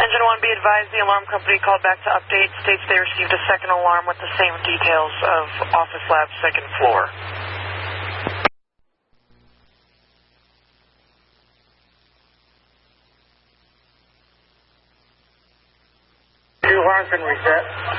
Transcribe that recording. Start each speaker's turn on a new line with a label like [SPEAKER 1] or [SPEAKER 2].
[SPEAKER 1] Engine 1, be advised the alarm company called back to update. States they received a second alarm with the same details of office lab second floor.
[SPEAKER 2] Two alarms been reset.